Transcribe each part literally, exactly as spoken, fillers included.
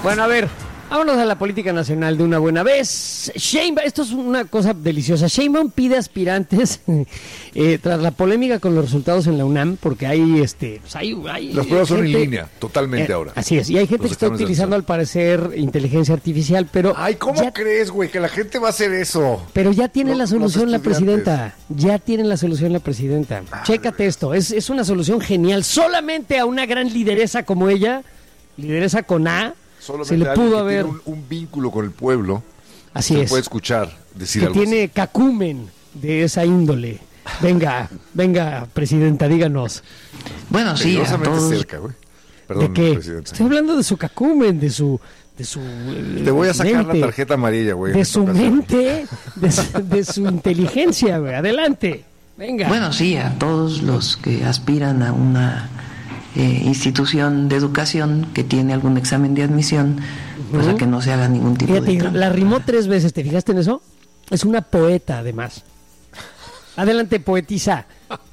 Bueno, a ver, vámonos a la política nacional de una buena vez. Sheinbaum, esto es una cosa deliciosa. Sheinbaum pide aspirantes eh, tras la polémica con los resultados en la UNAM, porque hay, este, pues hay, hay las pruebas gente, son en línea, totalmente eh, ahora. Así es, y hay gente los que está utilizando al parecer inteligencia artificial, pero ay, ¿cómo ya, crees, güey, que la gente va a hacer eso? Pero ya tiene los, la solución la presidenta. Ya tiene la solución la presidenta. Ah, Chécate esto, es, es una solución genial. Solamente a una gran lideresa como ella, lideresa con A, solamente se le pudo haber un, un vínculo con el pueblo. Así se es. puede escuchar decir que algo tiene así. cacumen de esa índole. Venga, venga, presidenta, díganos. Bueno, sí, a todos. Cerca, güey. Perdón, ¿De qué? Presidenta. Estoy hablando de su cacumen, de su de su Te voy a sacar mente, la tarjeta amarilla, güey. de su ocasión. mente, de su, de su inteligencia, güey. Adelante. Venga. Bueno, sí, a todos los que aspiran a una eh, institución de educación que tiene algún examen de admisión, uh-huh. pues a que no se haga ningún tipo Fíjate, de trampa. La rimó tres veces, ¿te fijaste en eso? Es una poeta, además. Adelante, poetisa.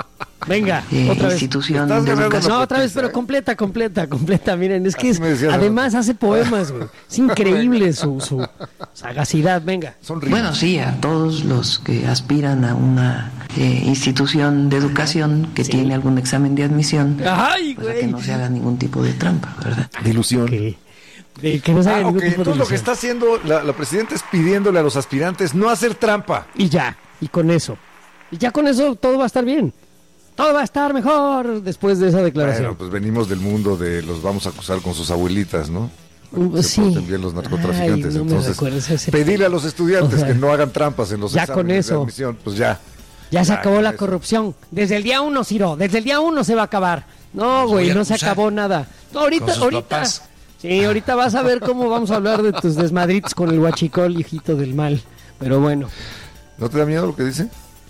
Venga, eh, otra vez. Institución de educación. No, otra vez, pero completa, completa, completa. Miren, es que es, además hace poemas, güey. Es increíble su, su sagacidad, venga. Bueno, sí, a todos los que aspiran a una eh, institución de educación que sí. tiene algún examen de admisión, ay, pues a que no se haga ningún tipo de trampa, ¿verdad? De ilusión. Okay. De que no se haga ah, ningún okay. tipo de Entonces lo que está haciendo la, la presidenta es pidiéndole a los aspirantes no hacer trampa. Y ya, y con eso. Y ya con eso todo va a estar bien. Todo va a estar mejor después de esa declaración. Bueno, pues venimos del mundo de los vamos a acusar con sus abuelitas, ¿no? Uh, se sí. porten bien los narcotraficantes. Ay, no entonces, pedirle a los estudiantes o sea, que no hagan trampas en los ya exámenes con eso. de admisión, pues ya. Ya se ya, acabó la eso. corrupción. Desde el día uno, Ciro. Desde el día uno se va a acabar. No, güey, no se acabó nada. No, ahorita, ahorita. Papás. Sí, ahorita vas a ver cómo vamos a hablar de tus desmadritos con el huachicol, hijito del mal. Pero bueno. ¿No te da miedo lo que dice?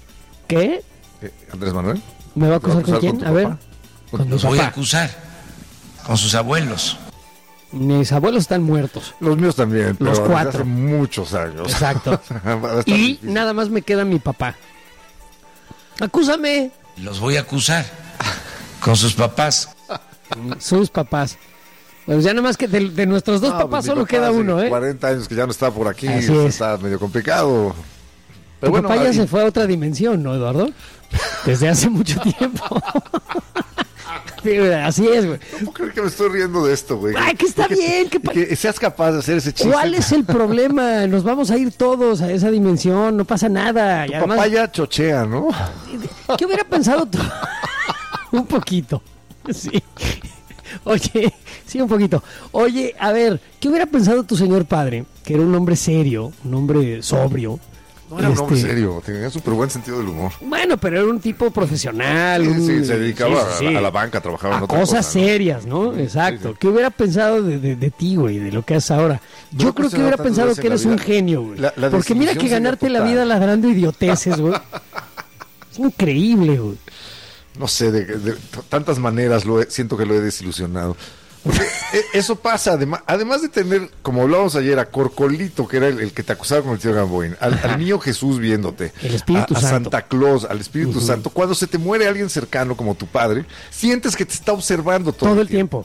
¿Qué? Eh, ¿Andrés Manuel? ¿Me va a acusar, con quién? Con a ver. Con los voy a acusar. Con sus abuelos. Mis abuelos están muertos. Los míos también. Los pero cuatro. Hace muchos años. Exacto. y difícil. Nada más me queda mi papá. Acúsame. Los voy a acusar. Con sus papás. Sus papás. Pues ya nomás que de, de nuestros dos no, papás pues solo papá queda uno, ¿eh? cuarenta años que ya no está por aquí. Así es. Está medio complicado. Pero tu bueno, papá ya ahí... se fue a otra dimensión, ¿no, Eduardo? Desde hace mucho tiempo. Sí, así es, güey. No puedo creer que me estoy riendo de esto, güey. Ay, que está que, bien. Que, pa... que seas capaz de hacer ese chiste. ¿Cuál es el problema? Nos vamos a ir todos a esa dimensión, no pasa nada. Tu y además, papá ya chochea, ¿no? ¿Qué hubiera pensado tú? Un poquito, sí. Oye, sí, un poquito. Oye, a ver, ¿qué hubiera pensado tu señor padre? Que era un hombre serio, un hombre sobrio. No era este... un hombre serio, tenía súper buen sentido del humor. Bueno, pero era un tipo profesional. Sí, un... sí se dedicaba sí, sí. A, a la banca, trabajaba a en otra cosas cosa, ¿no? serias, ¿no? Exacto. Sí, sí. ¿Qué hubiera pensado de, de, de ti, güey, de lo que haces ahora? Yo no creo que hubiera pensado que eres un genio, güey. La, la Porque mira que ganarte la vida ladrando idioteces, güey. Es increíble, güey. No sé, de, de, de tantas maneras lo he, siento que lo he desilusionado. Porque eso pasa, además, además de tener, como hablábamos ayer, a Corcolito, que era el, el que te acusaba con el tío Gamboín, al, al niño Jesús viéndote, el Espíritu a, a Santo. Santa Claus, al Espíritu uh-huh. Santo, cuando se te muere alguien cercano como tu padre, sientes que te está observando todo, todo el tiempo.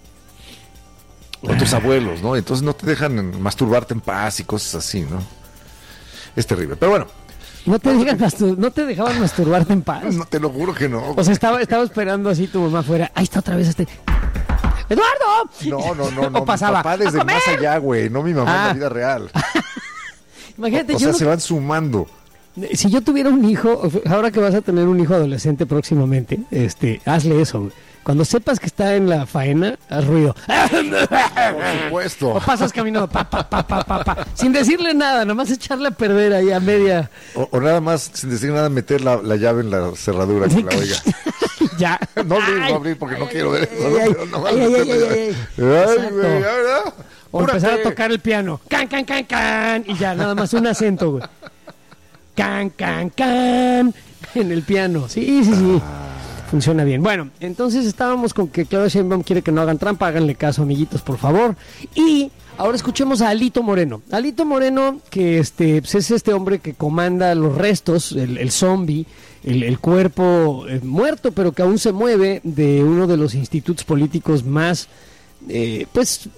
tiempo. O tus abuelos, ¿no? Entonces no te dejan masturbarte en paz y cosas así, ¿no? Es terrible, pero bueno. No te, digan mastur- no te dejaban masturbarte en paz. No, te lo juro que no. O sea, estaba, estaba esperando así tu mamá afuera. Ahí está otra vez este... ¡Eduardo! No, no, no, no. pasaba. Mi papá desde más allá, güey. No mi mamá ah. en la vida real. Imagínate, o, o yo sea, no... se van sumando. Si yo tuviera un hijo, ahora que vas a tener un hijo adolescente próximamente, este, hazle eso, güey. Cuando sepas que está en la faena, haz ruido. Por supuesto. O pasas caminando, pa, pa, pa, pa, pa, pa, sin decirle nada, nomás echarle a perder ahí a media. O, o nada más, sin decir nada, meter la, la llave en la cerradura que la oiga. Ya. No abrir, no abrir, porque ay, no ay, quiero ver eso. Ay, no, no, ay, ay, ay, ay, ay, güey, ¿verdad? O empezar a tocar el piano. Can, can, can, can. Y ya, nada más un acento, güey. Can, can, can. En el piano. Sí, sí, sí. Ah. Funciona bien. Bueno, entonces estábamos con que Claudia Sheinbaum quiere que no hagan trampa, háganle caso, amiguitos, por favor. Y ahora escuchemos a Alito Moreno. Alito Moreno, que este pues es este hombre que comanda los restos, el, el zombie, el, el cuerpo eh, muerto, pero que aún se mueve, de uno de los institutos políticos más, eh, pues,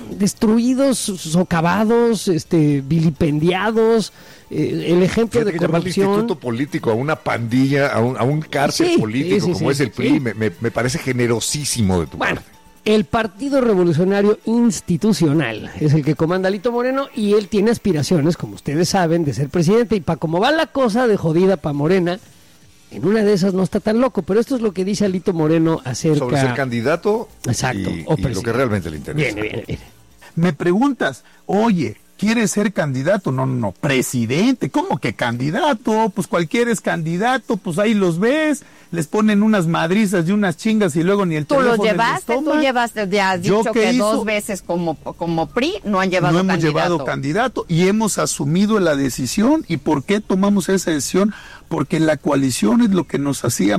destruidos, socavados, este, vilipendiados, eh, el ejemplo Fíjate de que llamar al corrupción. instituto político, a una pandilla, a un, a un cárcel Sí, político sí, sí, como sí, es el P R I, sí. me, me, me parece generosísimo de tu Bueno, parte. el Partido Revolucionario Institucional es el que comanda Alito Moreno y él tiene aspiraciones, como ustedes saben, de ser presidente. Y para cómo va la cosa de jodida para Morena, en una de esas no está tan loco. Pero esto es lo que dice Alito Moreno acerca... Sobre ser candidato Exacto, y, o y lo presidente. que realmente le interesa. Viene, viene, viene. Me preguntas, oye, ¿quieres ser candidato? No, no, no, presidente. ¿Cómo que candidato? Pues cualquiera es candidato, pues ahí los ves, les ponen unas madrizas y unas chingas y luego ni el Tú teléfono los les llevaste, tú toma. llevaste, ya has ¿Yo dicho qué que hizo? dos veces como, como P R I no han llevado No hemos candidato. llevado candidato y hemos asumido la decisión. ¿Y por qué tomamos esa decisión? Porque la coalición es lo que nos hacía.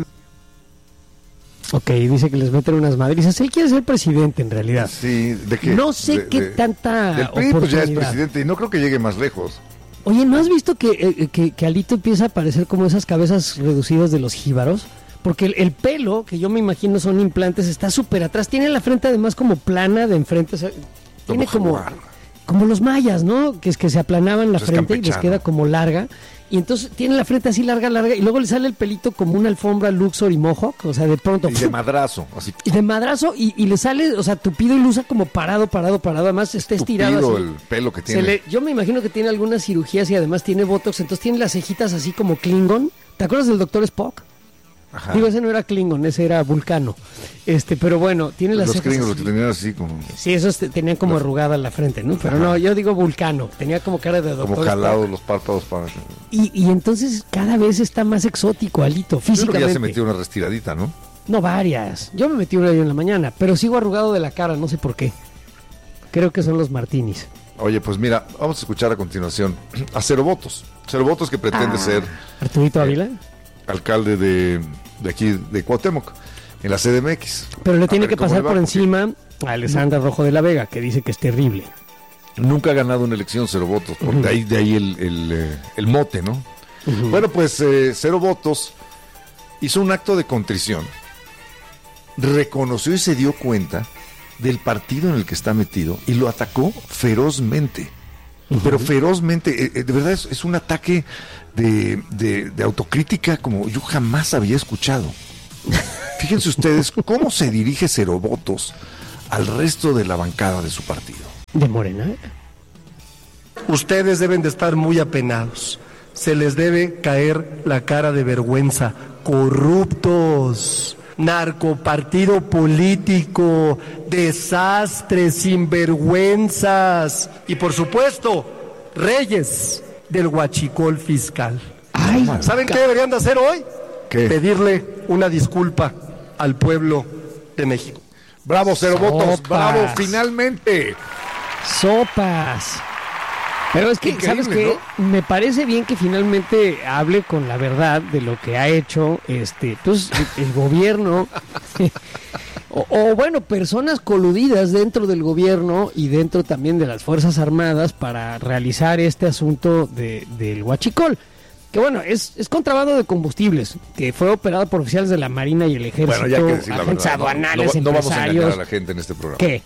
Ok, dice que les meten unas madrizas. Él quiere ser presidente en realidad. Sí, ¿de qué? No sé De- qué de- tanta Del P R I pues ya es oportunidad. presidente y no creo que llegue más lejos. Oye, ¿no has visto que, eh, que, que Alito empieza a parecer como esas cabezas reducidas de los jíbaros? Porque el, el pelo, que yo me imagino son implantes, está súper atrás. Tiene la frente además como plana de enfrente. O sea, tiene como, jaguar. como los mayas, ¿no? Que es que se aplanaban la Pues es frente y les campechano. queda como larga. Y entonces tiene la frente así larga, larga. Y luego le sale el pelito como una alfombra Luxor y Mohawk. O sea, de pronto... Y de madrazo, así. y de madrazo y, y le sale, o sea, tupido y luza como parado, parado, parado. Además está estirado Tupido así. el pelo que Se tiene. le- yo me imagino que tiene algunas cirugías y además tiene botox, entonces tiene las cejitas así como Klingon. ¿Te acuerdas del doctor Spock? Ajá. Digo, ese no era Klingon, ese era Vulcano. Este, pero bueno, tiene las Los cejas gringos así. lo tenían así como, Sí, esos te- tenían como arrugada la frente, ¿no? Pero no, yo digo Vulcano, tenía como cara de doctor como Spock. jalados los párpados para... Y, y entonces cada vez está más exótico, Alito, Yo creo que físicamente. ya se metió una restiradita, ¿no? No, varias. Yo me metí una en la mañana, pero sigo arrugado de la cara, no sé por qué. Creo que son los martinis. Oye, pues mira, vamos a escuchar a continuación a Cero Votos. Cero Votos que pretende Ah. ser Arturito Ávila. alcalde de, de aquí, de Cuauhtémoc, en la C D M X. Pero le A tiene ver que cómo pasar le va, por porque encima a Alessandra Rojo de la Vega, que dice que es terrible. Nunca ha ganado una elección Cero Votos, por de ahí, de ahí el, el, eh, el mote, ¿no? Bueno, pues eh, Cero Votos hizo un acto de contrición, reconoció y se dio cuenta del partido en el que está metido y lo atacó ferozmente. Pero ferozmente, eh, eh, de verdad es, es un ataque de, de, de autocrítica como yo jamás había escuchado. Fíjense ustedes cómo se dirige Cero Votos al resto de la bancada de su partido. De Morena. Ustedes deben de estar muy apenados. Se les debe caer la cara de vergüenza. Corruptos, narcopartido político, desastres, sinvergüenzas y por supuesto, reyes del huachicol fiscal. Ay, ¿Saben qué deberían de hacer hoy? ¿Qué? Pedirle una disculpa al pueblo de México. ¡Bravo, Cero Votos! Sopas. ¡Bravo, finalmente! sopas. Pero es que, Increíble, ¿sabes qué? Me parece bien que finalmente hable con la verdad de lo que ha hecho este pues, el, el gobierno. o, o, bueno, personas coludidas dentro del gobierno y dentro también de las Fuerzas Armadas para realizar este asunto de, del huachicol. Que bueno, es, es contrabando de combustibles, que fue operado por oficiales de la Marina y el Ejército, Bueno, ya hay que decir la agentes verdad. No, aduanales, no, no vamos a engañar a empresarios. la gente en este programa. ¿Qué?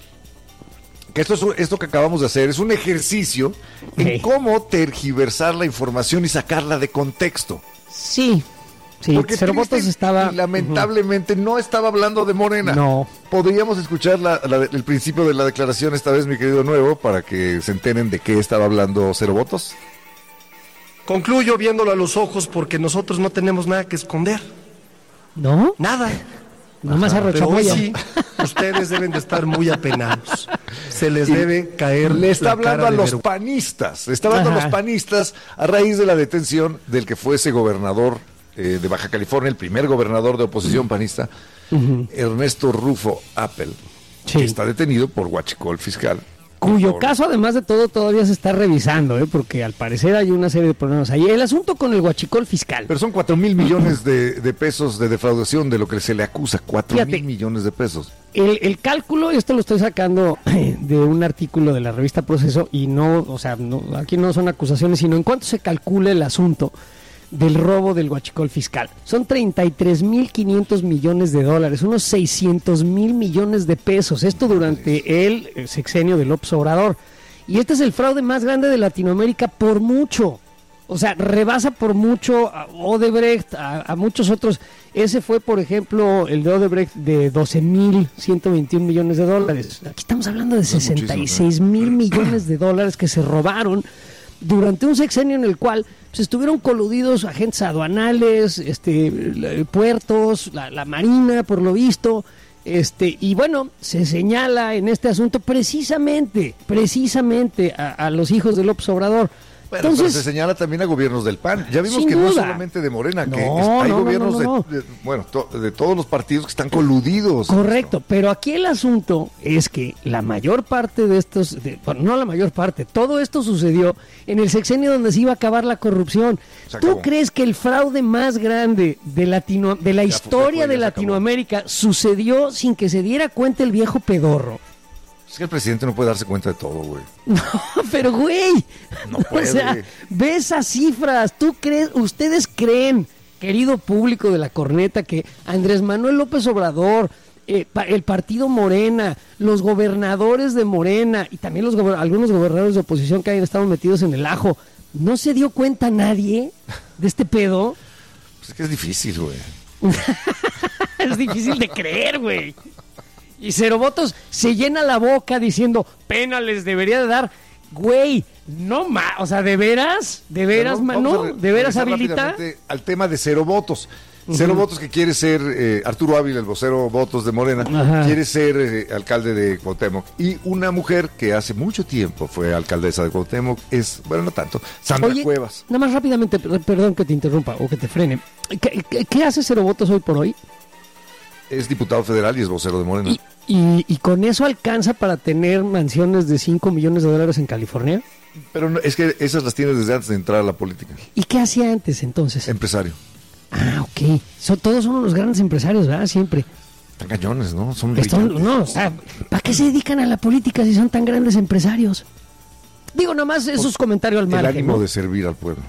Que esto, es un- esto que acabamos de hacer es un ejercicio en Ok. cómo tergiversar la información y sacarla de contexto. Sí, sí, Porque Cero triste Votos estaba... y lamentablemente no estaba hablando de Morena. No. Podríamos escuchar la- la- el principio de la declaración esta vez, mi querido Nuevo, para que se enteren de qué estaba hablando Cero Votos. Concluyo viéndolo a los ojos porque nosotros no tenemos nada que esconder. ¿No? Nada. Nomás arroz Pero hoy chamoya. sí, ustedes deben de estar muy apenados. Se les Y debe caer Le está la hablando cara a de los vergüenza. panistas. Le está hablando a Ajá. los panistas a raíz de la detención del que fuese gobernador eh, de Baja California, el primer gobernador de oposición panista, Ernesto Rufo Appel, Sí. que está detenido por huachicol fiscal. Cuyo Por- caso, además de todo, todavía se está revisando, ¿eh? Porque al parecer hay una serie de problemas ahí. El asunto con el huachicol fiscal. Pero son cuatro mil millones de, de pesos de defraudación de lo que se le acusa. Cuatro Fíjate. mil millones de pesos. El, el cálculo, y esto lo estoy sacando de un artículo de la revista Proceso, y no, o sea, no, aquí no son acusaciones, sino en cuánto se calcula el asunto. del robo del huachicol fiscal. Son treinta y tres mil quinientos millones de dólares, unos seiscientos mil millones de pesos. Esto durante el sexenio de López Obrador. Y este es el fraude más grande de Latinoamérica por mucho. O sea, rebasa por mucho a Odebrecht, a, a muchos otros. Ese fue, por ejemplo, el de Odebrecht de doce mil ciento veintiún millones de dólares. Aquí estamos hablando de sesenta y seis mil millones de dólares que se robaron durante un sexenio en el cual pues, estuvieron coludidos agentes aduanales, este, puertos, la, la marina, por lo visto. Este, y bueno, se señala en este asunto precisamente, precisamente a, a los hijos de López Obrador. Bueno, Entonces, pero se señala también a gobiernos del P A N. Ya vimos sin que duda. no es solamente de Morena, que No, es- hay no, no, gobiernos no, no, no. De, de- bueno, to- de todos los partidos que están coludidos. correcto, pero aquí el asunto es que la mayor parte de estos, de- bueno, no la mayor parte, todo esto sucedió en el sexenio donde se iba a acabar la corrupción. Se ¿Tú acabó. crees que el fraude más grande de, Latino, de la Ya historia fue, ya de se Latinoamérica sucedió sin que se diera cuenta el viejo pedorro? Es que el presidente no puede darse cuenta de todo, güey. No, pero güey, No o puede. sea, ve esas cifras, ¿tú crees, ustedes creen, querido público de la corneta, que Andrés Manuel López Obrador, eh, pa- el partido Morena, los gobernadores de Morena y también los gober- algunos gobernadores de oposición que hayan estado metidos en el ajo, no se dio cuenta nadie de este pedo? Pues es que es difícil, güey. Es difícil de creer, güey. Y Cero Votos se llena la boca diciendo, pena les debería de dar. Güey, no más, o sea, ¿de veras? ¿De veras, Pero vamos a mano? re- ¿De veras regresar habilita? rápidamente al tema de Cero Votos. Cero Votos que quiere ser, eh, Arturo Ávila, el vocero Votos de Morena, Ajá. quiere ser eh, alcalde de Cuauhtémoc. Y una mujer que hace mucho tiempo fue alcaldesa de Cuauhtémoc es, bueno, no tanto, Sandra Oye, Cuevas. nada más rápidamente, per- perdón que te interrumpa o que te frene. ¿Qué, qué- qué hace Cero Votos hoy por hoy? Es diputado federal y es vocero de Morena. Y, y, y con eso alcanza para tener mansiones de cinco millones de dólares en California. Pero no, es que esas las tiene desde antes de entrar a la política. ¿Y qué hacía antes entonces? Empresario. Ah, ok. So- todos son los grandes empresarios, ¿verdad? Siempre. Están cañones, ¿no? Son Están- brillantes. no, o sea, ¿para qué se dedican a la política si son tan grandes empresarios? Digo, nomás esos comentarios al El margen, ánimo ¿no? de servir al pueblo.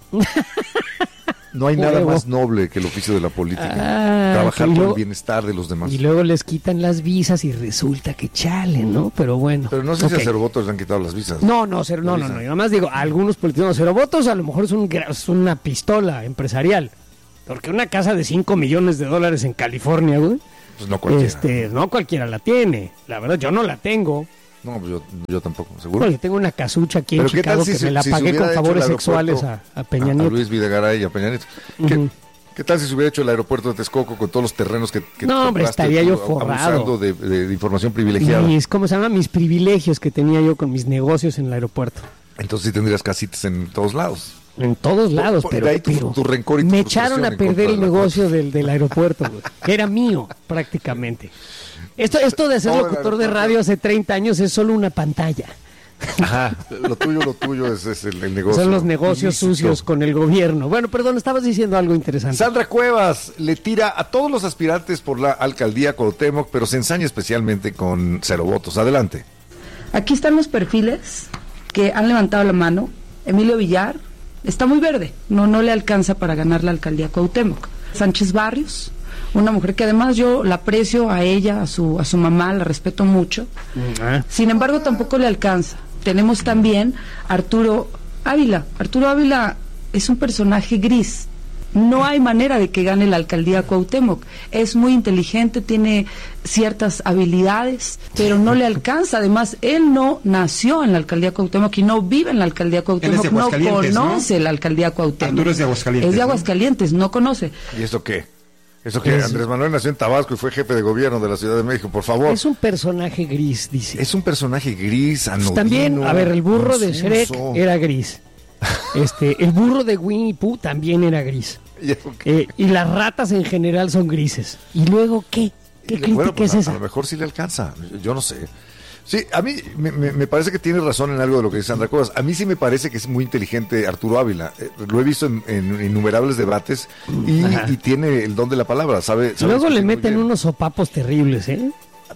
No hay nada Huevo. más noble que el oficio de la política. Ah, Trabajar y por luego- el bienestar de los demás. Y luego les quitan las visas y resulta que chale, ¿no? Pero bueno. Pero no sé si Ok. a Cero Votos le han quitado las visas. No, no, cero, no, no, no. Yo nada más digo, algunos políticos, Cero Votos a lo mejor es, un, gra- es una pistola empresarial. Porque una casa de cinco millones de dólares en California, güey, Pues no cualquiera. este, no cualquiera la tiene. La verdad, yo no la tengo. No, pues yo, yo tampoco, seguro. Porque tengo una casucha aquí en Pero ¿qué Chicago tal si que se- me la si se pagué hubiera con hecho favores el sexuales a, aeropuerto a Peña a Nieto. Luis Videgaray y a Peña Nieto. ¿Qué, Ujú. qué tal si se hubiera hecho el aeropuerto de Texcoco con todos los terrenos que, que No, hombre, compraste estaría yo tú, forrado. abusando de, de- de información privilegiada? Mis, ¿cómo se llama? Mis privilegios que tenía yo con mis negocios en el aeropuerto. Entonces sí tendrías casitas en todos lados. En todos lados, por- pero, de ahí tu- pero tu rencor y tu me frustración echaron a en contra perder de el la negocio del, del aeropuerto, güey, que era mío prácticamente. Esto, esto de ser Todo el locutor de aeropuerto. radio hace treinta años es solo una pantalla. Ajá. Lo tuyo, lo tuyo es, es el, el negocio. Son los negocios ilícito. sucios con el gobierno. Bueno, perdón, estabas diciendo algo interesante. Sandra Cuevas le tira a todos los aspirantes por la alcaldía Cuauhtémoc, pero se ensaña especialmente con Cero Votos. Adelante. Aquí están los perfiles que han levantado la mano. Emilio Villar está muy verde, no, no le alcanza para ganar la alcaldía Cuauhtémoc. Sánchez Barrios, una mujer que además yo la aprecio a ella, a su, a su mamá, la respeto mucho. Ah, Sin embargo, tampoco le alcanza. Tenemos también a Arturo Ávila. Arturo Ávila es un personaje gris. No hay manera de que gane la alcaldía Cuauhtémoc. Es muy inteligente, tiene ciertas habilidades, pero no le alcanza. Además, él no nació en la alcaldía Cuauhtémoc y no vive en la alcaldía Cuauhtémoc. de No Aguascalientes, ¿no? conoce la alcaldía Cuauhtémoc. Arturo es de Aguascalientes, Es de ¿no? Aguascalientes, no conoce. ¿Y eso qué? Eso que Es- Andrés Manuel nació en Tabasco y fue jefe de gobierno de la Ciudad de México, por favor. es un personaje gris, dice. Es un personaje gris, anodino. Pues también, a ver, el burro de Shrek confuso. era gris. Este, el burro de Winnie Pooh también era gris. ¿Y eso qué? Eh, y las ratas en general son grises. ¿Y luego qué? ¿Qué Y, crítica bueno, pues, es a, esa? a lo mejor sí le alcanza, yo no sé. Sí, a mí me, me- me parece que tiene razón en algo de lo que dice Sandra Cuevas. A mí sí me parece que es muy inteligente Arturo Ávila. Eh, lo he visto en, en innumerables debates y, Ajá. y tiene el don de la palabra, sabe. sabe Luego le discutir muy meten bien. unos sopapos terribles, ¿eh?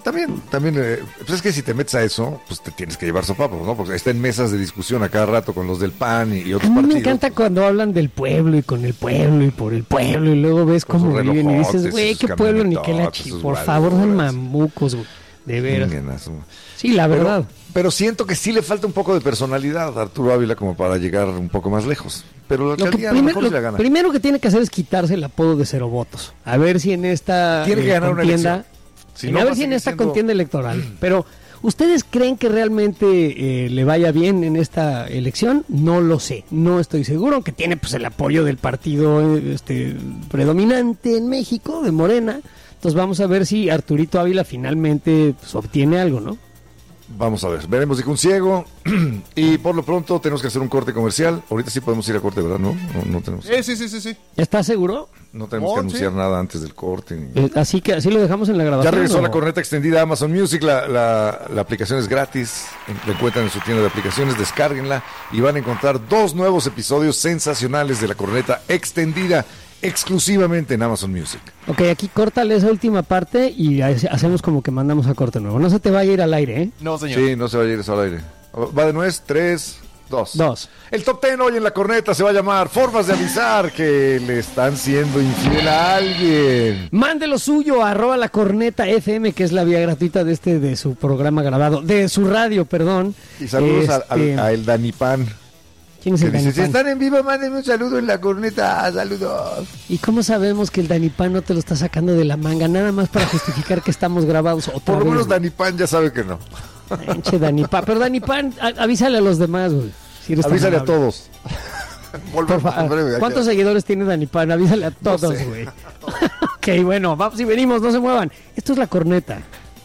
también, también, eh, pues es que si te metes a eso, pues te tienes que llevar sopapos, ¿no? Porque está en mesas de discusión a cada rato con los del P A N y, y otros A mí partidos. me encanta cuando hablan del pueblo y con el pueblo y por el pueblo y luego ves Con cómo sus viven y dices, relojotes, güey, sus qué pueblo ni qué la camionetotes, chi, sus por favor, son valoras. mamucos, güey, de veras. Chinguenas, güey. Sí, la Pero- verdad. Pero, siento que sí le falta un poco de personalidad a Arturo Ávila como para llegar un poco más lejos. Pero la Lo que alcaldía a lo primero, mejor sí la lo gana. primero que tiene que hacer es quitarse el apodo de cero votos. A ver si en esta Tiene que ganar una contienda, elección. Si en no, a va ver a si en seguir esta siendo- contienda electoral. Pero ¿ustedes creen que realmente eh, le vaya bien en esta elección? No lo sé, no estoy seguro, aunque tiene pues el apoyo del partido eh, este predominante en México, de Morena. Entonces vamos a ver si Arturito Ávila finalmente pues, obtiene algo, ¿no? Vamos a ver, veremos de un ciego. Y por lo pronto tenemos que hacer un corte comercial. Ahorita sí podemos ir a corte, ¿verdad? No, no, no tenemos, Eh, sí, sí, sí, sí. ¿Estás seguro? no tenemos Oh, que anunciar sí. nada antes del corte. ni- Eh, así que así lo dejamos en la Ya grabación. regresó ¿o? la corneta extendida a Amazon Music. La, la, la aplicación es gratis. La encuentran en su tienda de aplicaciones. Descárguenla y van a encontrar dos nuevos episodios sensacionales de la corneta extendida exclusivamente en Amazon Music. Ok, aquí córtale esa última parte y hace- hacemos como que mandamos a corte nuevo. No se te vaya a ir al aire, ¿eh? No, señor. Sí, no se va a ir eso al aire. Va de nuez, tres, dos. Dos. El top ten hoy en la corneta se va a llamar Formas de avisar que le están siendo infiel a alguien. Mande lo suyo a arroba la corneta F M, que es la vía gratuita de este, de su programa grabado, de su radio, perdón. Y saludos a- Este, a, a el Dani Pan. ¿Quién es Que el dice, si Danipan? están en vivo, mándenme un saludo en la corneta. Saludos. ¿Y cómo sabemos que el Danipan no te lo está sacando de la manga? Nada más para justificar que estamos grabados otra Por lo vez, menos güey. Dani Pan ya sabe que no. Pinche Danipan. Pero Danipan, a- avísale a los demás, güey. Si eres tan Avísale a amable. todos. Por Volvemos favor. en breve. ¿Cuántos seguidores tiene Danipan? Avísale a todos, sé. güey. Ok, bueno, vamos y venimos, no se muevan. Esto es la corneta.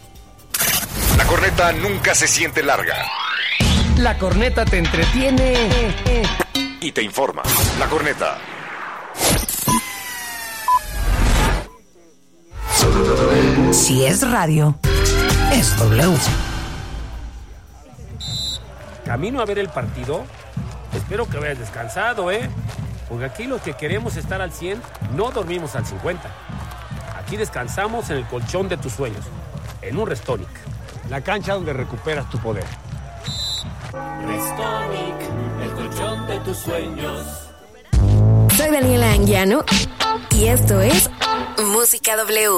La corneta nunca se siente larga La corneta te entretiene. y te informa. La corneta. Si es radio, es W. Camino a ver el partido. Espero que vayas descansado, ¿eh? Porque aquí los que queremos estar al cien no dormimos al cincuenta. Aquí descansamos en el colchón de tus sueños, en un Restonic. La cancha donde recuperas tu poder. Restonic, el colchón de tus sueños. Soy Daniela Anguiano y esto es Música W.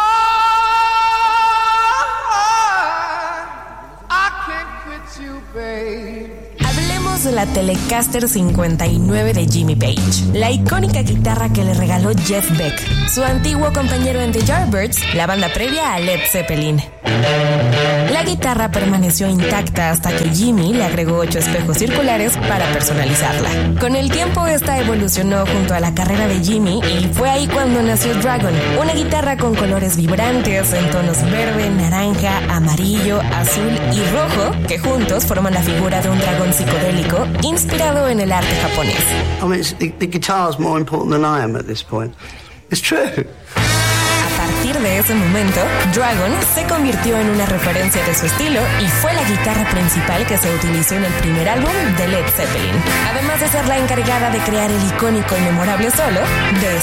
Hablemos de la Telecaster cincuenta y nueve de Jimmy Page, la icónica guitarra que le regaló Jeff Beck, su antiguo compañero en The Yardbirds, la banda previa a Led Zeppelin. La guitarra permaneció intacta hasta que Jimmy le agregó ocho espejos circulares para personalizarla. Con el tiempo esta evolucionó junto a la carrera de Jimmy y fue ahí cuando nació Dragon, una guitarra con colores vibrantes en tonos verde, naranja, amarillo, azul y rojo que juntos forman la figura de un dragón psicodélico inspirado en el arte japonés. I mean, it's, the, the guitar's more important than I am at this point. It's true. A partir de ese momento, Dragon se convirtió en una referencia de su estilo y fue la guitarra principal que se utilizó en el primer álbum de Led Zeppelin, además de ser la encargada de crear el icónico y memorable solo de